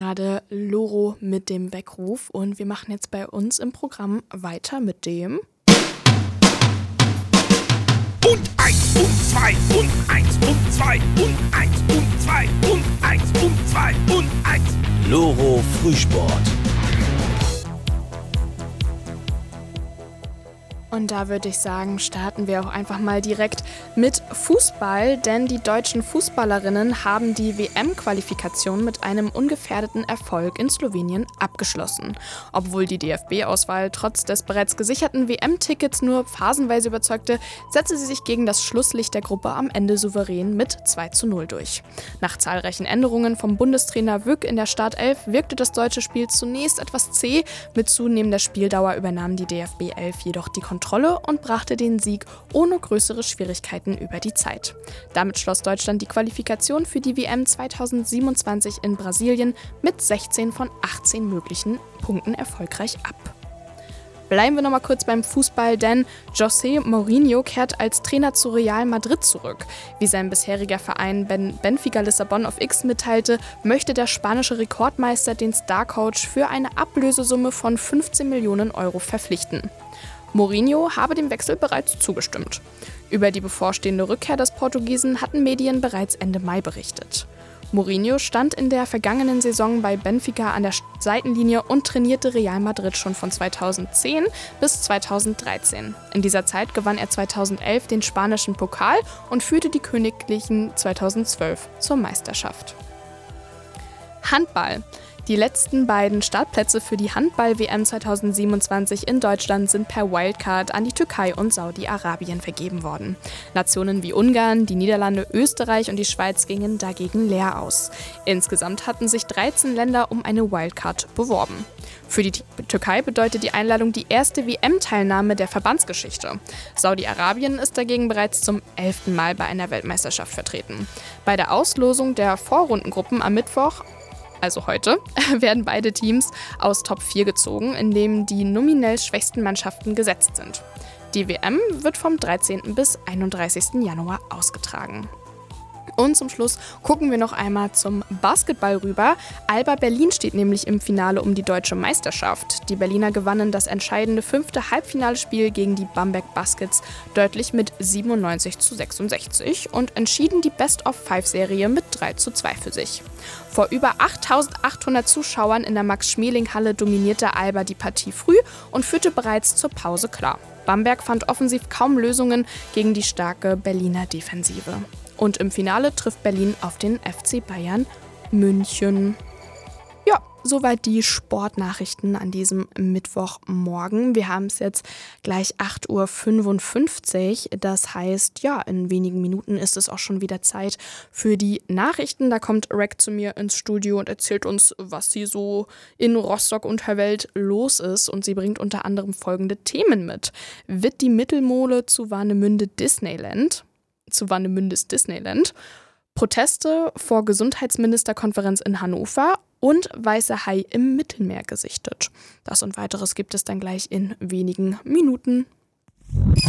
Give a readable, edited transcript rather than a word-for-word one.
gerade Loro mit dem Weckruf und wir machen jetzt bei uns im Programm weiter mit dem... Und 1 und 2 und 1 und 2 und 1 und 2 und 1 und 2 und 1. Loro Frühsport. Und da würde ich sagen, starten wir auch einfach mal direkt mit Fußball, denn die deutschen Fußballerinnen haben die WM-Qualifikation mit einem ungefährdeten Erfolg in Slowenien abgeschlossen. Obwohl die DFB-Auswahl trotz des bereits gesicherten WM-Tickets nur phasenweise überzeugte, setzte sie sich gegen das Schlusslicht der Gruppe am Ende souverän mit 2:0 durch. Nach zahlreichen Änderungen vom Bundestrainer Wück in der Startelf wirkte das deutsche Spiel zunächst etwas zäh, mit zunehmender Spieldauer übernahm die DFB 11 jedoch die Kontrolle und brachte den Sieg ohne größere Schwierigkeiten über die Zeit. Damit schloss Deutschland die Qualifikation für die WM 2027 in Brasilien mit 16 von 18 möglichen Punkten erfolgreich ab. Bleiben wir nochmal kurz beim Fußball, denn José Mourinho kehrt als Trainer zu Real Madrid zurück. Wie sein bisheriger Verein Benfica Lissabon auf X mitteilte, möchte der spanische Rekordmeister den Starcoach für eine Ablösesumme von 15 Millionen Euro verpflichten. Mourinho habe dem Wechsel bereits zugestimmt. Über die bevorstehende Rückkehr des Portugiesen hatten Medien bereits Ende Mai berichtet. Mourinho stand in der vergangenen Saison bei Benfica an der Seitenlinie und trainierte Real Madrid schon von 2010 bis 2013. In dieser Zeit gewann er 2011 den spanischen Pokal und führte die Königlichen 2012 zur Meisterschaft. Handball. Die letzten beiden Startplätze für die Handball-WM 2027 in Deutschland sind per Wildcard an die Türkei und Saudi-Arabien vergeben worden. Nationen wie Ungarn, die Niederlande, Österreich und die Schweiz gingen dagegen leer aus. Insgesamt hatten sich 13 Länder um eine Wildcard beworben. Für die Türkei bedeutet die Einladung die erste WM-Teilnahme der Verbandsgeschichte. Saudi-Arabien ist dagegen bereits zum 11. Mal bei einer Weltmeisterschaft vertreten. Bei der Auslosung der Vorrundengruppen am Mittwoch, also heute, werden beide Teams aus Top 4 gezogen, in dem die nominell schwächsten Mannschaften gesetzt sind. Die WM wird vom 13. bis 31. Januar ausgetragen. Und zum Schluss gucken wir noch einmal zum Basketball rüber. Alba Berlin steht nämlich im Finale um die deutsche Meisterschaft. Die Berliner gewannen das entscheidende 5. Halbfinalspiel gegen die Bamberg Baskets deutlich mit 97:66 und entschieden die Best-of-5-Serie mit 3:2 für sich. Vor über 8.800 Zuschauern in der Max-Schmeling-Halle dominierte Alba die Partie früh und führte bereits zur Pause klar. Bamberg fand offensiv kaum Lösungen gegen die starke Berliner Defensive. Und im Finale trifft Berlin auf den FC Bayern München. Ja, soweit die Sportnachrichten an diesem Mittwochmorgen. Wir haben es jetzt gleich 8:55 Uhr. Das heißt, ja, in wenigen Minuten ist es auch schon wieder Zeit für die Nachrichten. Da kommt Rack zu mir ins Studio und erzählt uns, was sie so in Rostock und der Welt los ist. Und sie bringt unter anderem folgende Themen mit. Wird die Mittelmole zu Warnemündes Disneyland? Proteste vor Gesundheitsministerkonferenz in Hannover und weiße Hai im Mittelmeer gesichtet. Das und weiteres gibt es dann gleich in wenigen Minuten.